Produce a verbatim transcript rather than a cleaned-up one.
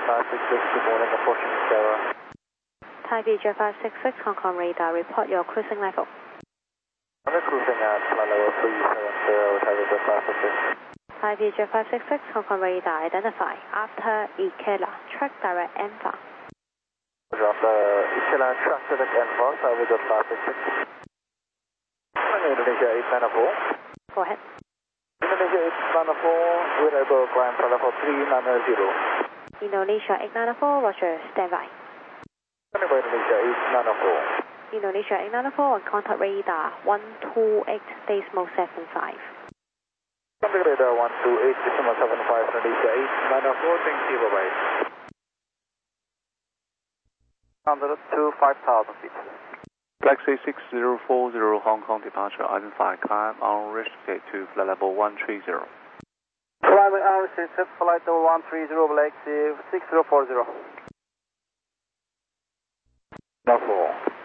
five six six, good morning, approaching Sierra. Thai Vietjet five six six, Hong Kong radar, report your cruising level. I'm cruising at flight level three seven zero, Thai Vietjet five six six. Thai Vietjet five six six, Hong Kong radar, identify. After Ikela, track direct N F A. After Ikela, track direct N F A, Thai Vietjet five six six. Indonesia eight nine four. Go ahead. Indonesia eight nine four, reliable climb flight level three nine zero. Indonesia eight nine four, roger, stand by. Indonesia eight nine four. Indonesia eight nine four on contact radar one two eight decimal seven five. Contact radar one two eight decimal seven five, Indonesia eight nine four, thank you, bye bye. Under to five thousand feet. Galaxy six zero four zero Hong Kong departure, identify climb on restricted to flight level one three zero. Climbing unrestricted, flight level one three zero, Galaxy six zero four zero. Four.